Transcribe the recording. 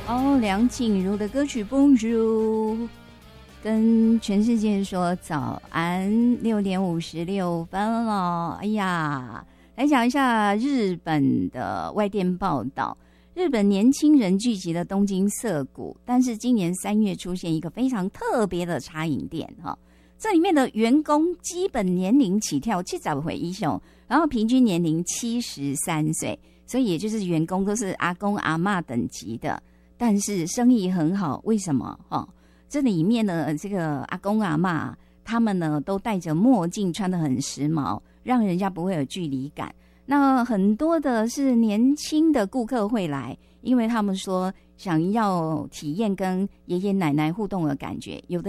哦，梁静茹的歌曲《Bonjour》，跟全世界说早安，6:56了。哎呀，来讲一下日本的外电报道。日本年轻人聚集了东京涩谷，但是今年3月出现一个非常特别的茶饮店哈。这里面的员工基本年龄起跳70岁以上，然后平均年龄73岁，所以也就是员工都是阿公阿嬷等级的。但是生意很好，为什么？这里面的这个阿公阿嬷，他们呢都戴着墨镜，穿得很时髦，让人家不会有距离感。那很多的是年轻的顾客会来，因为他们说想要体验跟爷爷奶奶互动的感觉，有的